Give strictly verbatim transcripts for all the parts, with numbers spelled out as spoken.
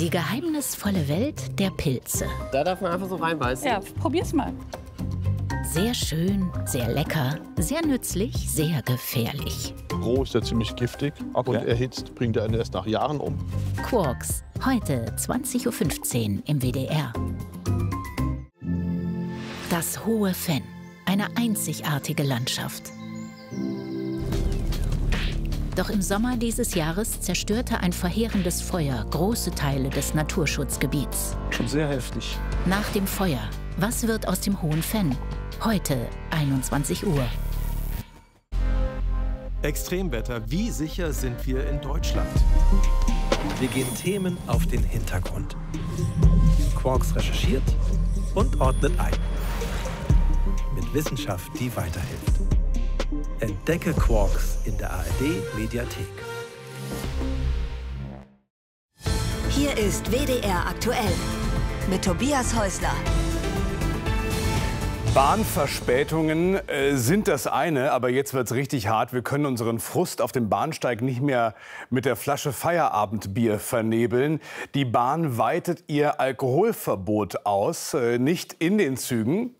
Die geheimnisvolle Welt der Pilze. Da darf man einfach so reinbeißen. Ja, probier's mal. Sehr schön, sehr lecker, sehr nützlich, sehr gefährlich. Roh ist er ziemlich giftig Okay. und erhitzt bringt er ihn erst nach Jahren um. Quarks, heute zwanzig Uhr fünfzehn im W D R. Das hohe Fenn, eine einzigartige Landschaft. Doch im Sommer dieses Jahres zerstörte ein verheerendes Feuer große Teile des Naturschutzgebiets. Schon sehr heftig. Nach dem Feuer, was wird aus dem hohen Fenn? Heute einundzwanzig Uhr. Extremwetter, wie sicher sind wir in Deutschland? Wir gehen Themen auf den Hintergrund. Quarks recherchiert und ordnet ein. Mit Wissenschaft, die weiterhilft. Entdecke Quarks in der A R D-Mediathek. Hier ist W D R aktuell mit Tobias Häusler. Bahnverspätungen äh, sind das eine, aber jetzt wird's richtig hart. Wir können unseren Frust auf dem Bahnsteig nicht mehr mit der Flasche Feierabendbier vernebeln. Die Bahn weitet ihr Alkoholverbot aus, äh, nicht in den Zügen,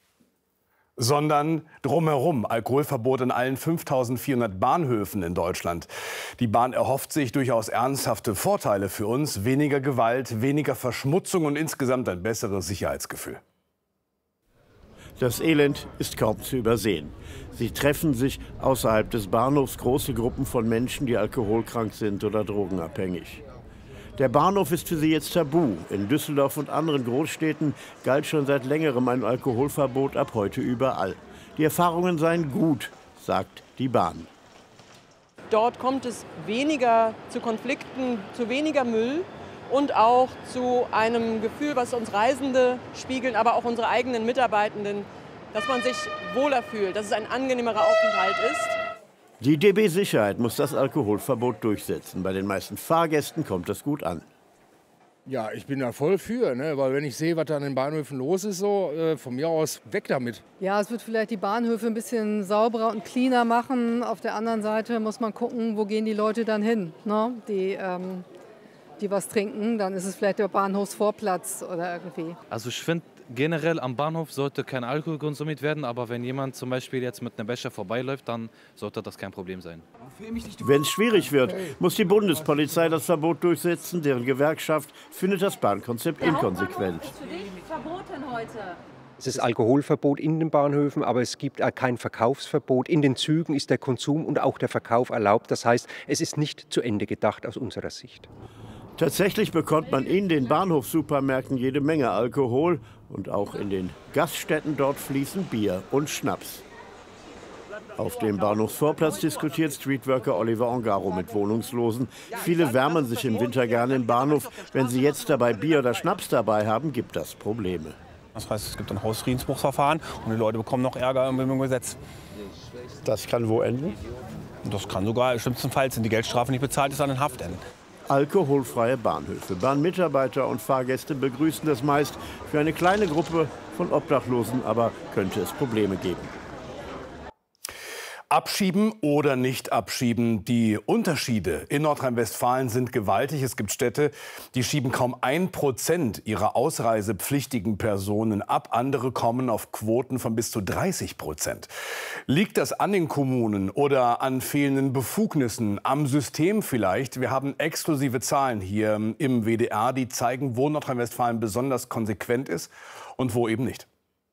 sondern drumherum. Alkoholverbot in allen fünftausendvierhundert Bahnhöfen in Deutschland. Die Bahn erhofft sich durchaus ernsthafte Vorteile für uns. Weniger Gewalt, weniger Verschmutzung und insgesamt ein besseres Sicherheitsgefühl. Das Elend ist kaum zu übersehen. Sie treffen sich außerhalb des Bahnhofs große Gruppen von Menschen, die alkoholkrank sind oder drogenabhängig. Der Bahnhof ist für sie jetzt tabu. In Düsseldorf und anderen Großstädten galt schon seit längerem ein Alkoholverbot, ab heute überall. Die Erfahrungen seien gut, sagt die Bahn. Dort kommt es weniger zu Konflikten, zu weniger Müll und auch zu einem Gefühl, was uns Reisende spiegeln, aber auch unsere eigenen Mitarbeitenden, dass man sich wohler fühlt, dass es ein angenehmerer Aufenthalt ist. Die D B Sicherheit muss das Alkoholverbot durchsetzen. Bei den meisten Fahrgästen kommt das gut an. Ja, ich bin da voll für, ne? Weil wenn ich sehe, was da an den Bahnhöfen los ist, so, äh, von mir aus weg damit. Ja, es wird vielleicht die Bahnhöfe ein bisschen sauberer und cleaner machen. Auf der anderen Seite muss man gucken, wo gehen die Leute dann hin, ne? Die, ähm, die was trinken. Dann ist es vielleicht der Bahnhofsvorplatz oder irgendwie. Also ich finde, generell am Bahnhof sollte kein Alkohol konsumiert werden, aber wenn jemand zum Beispiel jetzt mit einem Becher vorbeiläuft, dann sollte das kein Problem sein. Wenn es schwierig wird, muss die Bundespolizei das Verbot durchsetzen. Deren Gewerkschaft findet das Bahnkonzept inkonsequent. Ist für dich verboten heute? Es ist Alkoholverbot in den Bahnhöfen, aber es gibt kein Verkaufsverbot. In den Zügen ist der Konsum und auch der Verkauf erlaubt. Das heißt, es ist nicht zu Ende gedacht aus unserer Sicht. Tatsächlich bekommt man in den Bahnhofssupermärkten jede Menge Alkohol. Und auch in den Gaststätten dort fließen Bier und Schnaps. Auf dem Bahnhofsvorplatz diskutiert Streetworker Oliver Ongaro mit Wohnungslosen. Viele wärmen sich im Winter gerne im Bahnhof. Wenn sie jetzt dabei Bier oder Schnaps dabei haben, gibt das Probleme. Das heißt, es gibt ein Hausfriedensbruchsverfahren und die Leute bekommen noch Ärger mit dem Gesetz. Das kann wo enden? Das kann sogar im schlimmsten Fall, wenn die Geldstrafe nicht bezahlt ist, dann in Haft enden. Alkoholfreie Bahnhöfe. Bahnmitarbeiter und Fahrgäste begrüßen das meist. Für eine kleine Gruppe von Obdachlosen aber könnte es Probleme geben. Abschieben oder nicht abschieben, die Unterschiede in Nordrhein-Westfalen sind gewaltig. Es gibt Städte, die schieben kaum ein Prozent ihrer ausreisepflichtigen Personen ab. Andere kommen auf Quoten von bis zu dreißig Prozent. Liegt das an den Kommunen oder an fehlenden Befugnissen, am System vielleicht? Wir haben exklusive Zahlen hier im W D R, die zeigen, wo Nordrhein-Westfalen besonders konsequent ist und wo eben nicht.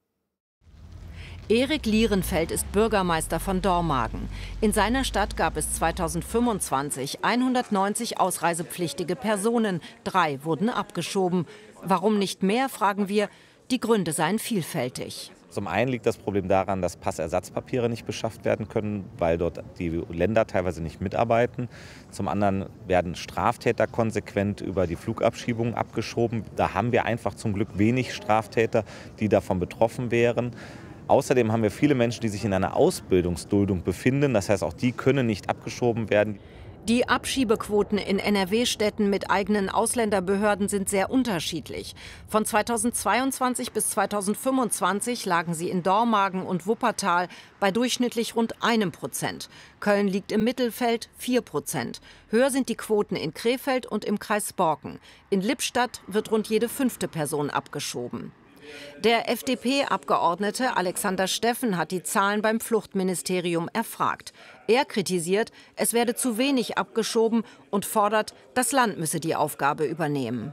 Erik Lierenfeld ist Bürgermeister von Dormagen. In seiner Stadt gab es zweitausendfünfundzwanzig hundertneunzig ausreisepflichtige Personen. Drei wurden abgeschoben. Warum nicht mehr, fragen wir. Die Gründe seien vielfältig. Zum einen liegt das Problem daran, dass Passersatzpapiere nicht beschafft werden können, weil dort die Länder teilweise nicht mitarbeiten. Zum anderen werden Straftäter konsequent über die Flugabschiebungen abgeschoben. Da haben wir einfach zum Glück wenig Straftäter, die davon betroffen wären. Außerdem haben wir viele Menschen, die sich in einer Ausbildungsduldung befinden. Das heißt, auch die können nicht abgeschoben werden. Die Abschiebequoten in N R W-Städten mit eigenen Ausländerbehörden sind sehr unterschiedlich. Von zweitausendzweiundzwanzig bis zweitausendfünfundzwanzig lagen sie in Dormagen und Wuppertal bei durchschnittlich rund einem Prozent. Köln liegt im Mittelfeld, vier Prozent. Höher sind die Quoten in Krefeld und im Kreis Borken. In Lippstadt wird rund jede fünfte Person abgeschoben. Der F D P-Abgeordnete Alexander Steffen hat die Zahlen beim Fluchtministerium erfragt. Er kritisiert, es werde zu wenig abgeschoben und fordert, das Land müsse die Aufgabe übernehmen.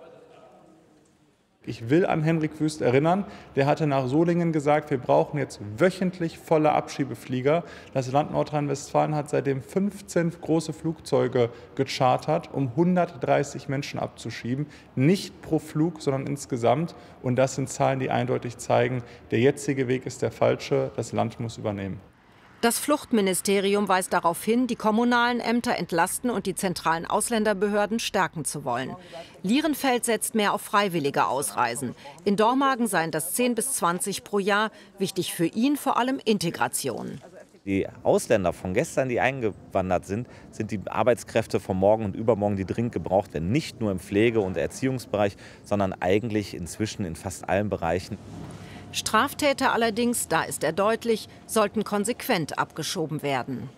Ich will an Henrik Wüst erinnern, der hatte nach Solingen gesagt, wir brauchen jetzt wöchentlich volle Abschiebeflieger. Das Land Nordrhein-Westfalen hat seitdem fünfzehn große Flugzeuge gechartert, um hundertdreißig Menschen abzuschieben. Nicht pro Flug, sondern insgesamt. Und das sind Zahlen, die eindeutig zeigen, der jetzige Weg ist der falsche, das Land muss übernehmen. Das Fluchtministerium weist darauf hin, die kommunalen Ämter entlasten und die zentralen Ausländerbehörden stärken zu wollen. Lierenfeld setzt mehr auf freiwillige Ausreisen. In Dormagen seien das zehn bis zwanzig pro Jahr. Wichtig für ihn vor allem Integration. Die Ausländer von gestern, die eingewandert sind, sind die Arbeitskräfte von morgen und übermorgen, die dringend gebraucht werden. Nicht nur im Pflege- und Erziehungsbereich, sondern eigentlich inzwischen in fast allen Bereichen. Straftäter allerdings, da ist er deutlich, sollten konsequent abgeschoben werden.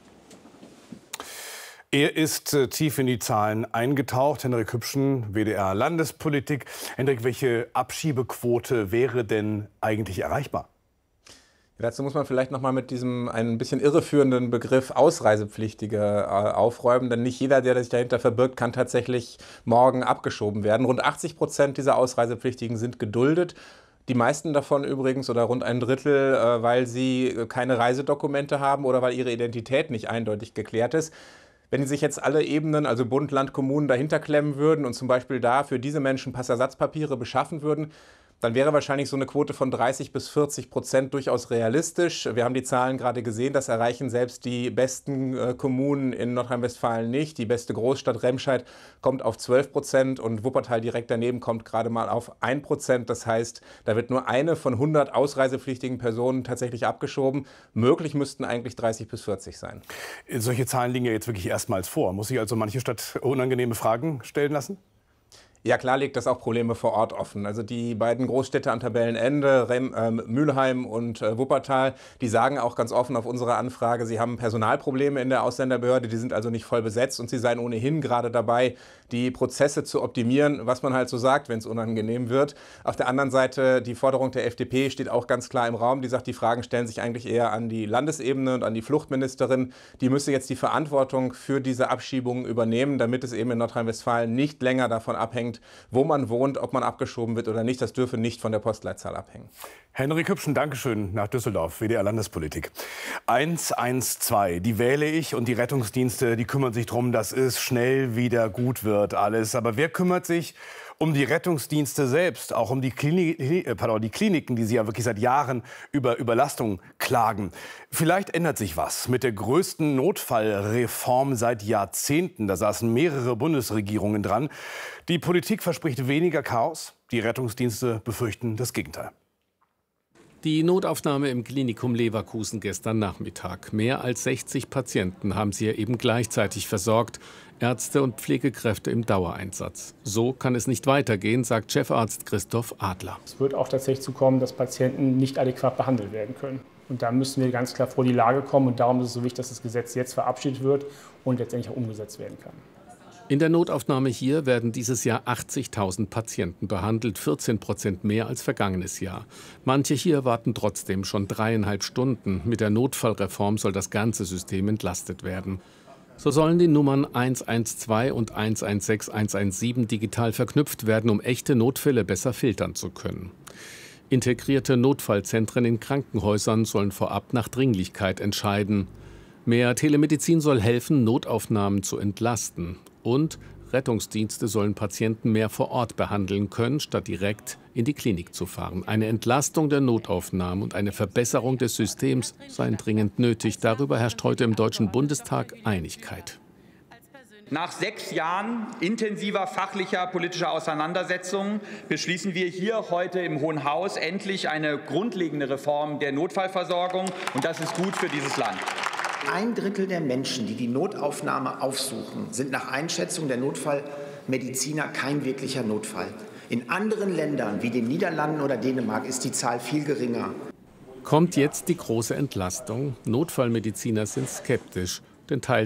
Er ist äh, tief in die Zahlen eingetaucht. Henrik Hübschen, W D R Landespolitik. Henrik, welche Abschiebequote wäre denn eigentlich erreichbar? Dazu muss man vielleicht noch mal mit diesem ein bisschen irreführenden Begriff Ausreisepflichtige äh, aufräumen, denn nicht jeder, der sich dahinter verbirgt, kann tatsächlich morgen abgeschoben werden. Rund achtzig Prozent dieser Ausreisepflichtigen sind geduldet. Die meisten davon übrigens oder rund ein Drittel, äh, weil sie keine Reisedokumente haben oder weil ihre Identität nicht eindeutig geklärt ist. Wenn sich jetzt alle Ebenen, also Bund, Land, Kommunen, dahinter klemmen würden und zum Beispiel da für diese Menschen Passersatzpapiere beschaffen würden, dann wäre wahrscheinlich so eine Quote von dreißig bis vierzig Prozent durchaus realistisch. Wir haben die Zahlen gerade gesehen, das erreichen selbst die besten äh, Kommunen in Nordrhein-Westfalen nicht. Die beste Großstadt Remscheid kommt auf zwölf Prozent und Wuppertal direkt daneben kommt gerade mal auf ein Prozent. Das heißt, da wird nur eine von hundert ausreisepflichtigen Personen tatsächlich abgeschoben. Möglich müssten eigentlich dreißig bis vierzig sein. Solche Zahlen liegen ja jetzt wirklich erstmals vor. Muss sich also manche Stadt unangenehme Fragen stellen lassen? Ja, klar legt das auch Probleme vor Ort offen. Also die beiden Großstädte am Tabellenende, Rem, äh, Mülheim und äh, Wuppertal, die sagen auch ganz offen auf unsere Anfrage, sie haben Personalprobleme in der Ausländerbehörde, die sind also nicht voll besetzt und sie seien ohnehin gerade dabei, die Prozesse zu optimieren, was man halt so sagt, wenn es unangenehm wird. Auf der anderen Seite, die Forderung der F D P steht auch ganz klar im Raum. Die sagt, die Fragen stellen sich eigentlich eher an die Landesebene und an die Fluchtministerin. Die müsse jetzt die Verantwortung für diese Abschiebungen übernehmen, damit es eben in Nordrhein-Westfalen nicht länger davon abhängt, wo man wohnt, ob man abgeschoben wird oder nicht. Das dürfe nicht von der Postleitzahl abhängen. Henrik Hübschen, Dankeschön nach Düsseldorf, W D R Landespolitik. eins eins zwei, die wähle ich und die Rettungsdienste, die kümmern sich darum, dass es schnell wieder gut wird alles. Aber wer kümmert sich um die Rettungsdienste selbst, auch um die, Klini pardon, die Kliniken, die sie ja wirklich seit Jahren über Überlastung klagen? Vielleicht ändert sich was mit der größten Notfallreform seit Jahrzehnten. Da saßen mehrere Bundesregierungen dran. Die Politik verspricht weniger Chaos. Die Rettungsdienste befürchten das Gegenteil. Die Notaufnahme im Klinikum Leverkusen gestern Nachmittag. Mehr als sechzig Patienten haben sie eben gleichzeitig versorgt. Ärzte und Pflegekräfte im Dauereinsatz. So kann es nicht weitergehen, sagt Chefarzt Christoph Adler. Es wird auch tatsächlich dazu kommen, dass Patienten nicht adäquat behandelt werden können. Und da müssen wir ganz klar vor die Lage kommen. Und darum ist es so wichtig, dass das Gesetz jetzt verabschiedet wird und letztendlich auch umgesetzt werden kann. In der Notaufnahme hier werden dieses Jahr achtzigtausend Patienten behandelt, vierzehn Prozent mehr als vergangenes Jahr. Manche hier warten trotzdem schon dreieinhalb Stunden. Mit der Notfallreform soll das ganze System entlastet werden. So sollen die Nummern eins eins zwei und eins eins sechs eins eins sieben digital verknüpft werden, um echte Notfälle besser filtern zu können. Integrierte Notfallzentren in Krankenhäusern sollen vorab nach Dringlichkeit entscheiden. Mehr Telemedizin soll helfen, Notaufnahmen zu entlasten. Und Rettungsdienste sollen Patienten mehr vor Ort behandeln können, statt direkt in die Klinik zu fahren. Eine Entlastung der Notaufnahmen und eine Verbesserung des Systems seien dringend nötig. Darüber herrscht heute im Deutschen Bundestag Einigkeit. Nach sechs Jahren intensiver fachlicher politischer Auseinandersetzungen beschließen wir hier heute im Hohen Haus endlich eine grundlegende Reform der Notfallversorgung. Und das ist gut für dieses Land. Ein Drittel der Menschen, die die Notaufnahme aufsuchen, sind nach Einschätzung der Notfallmediziner kein wirklicher Notfall. In anderen Ländern wie den Niederlanden oder Dänemark ist die Zahl viel geringer. Kommt jetzt die große Entlastung? Notfallmediziner sind skeptisch, denn teils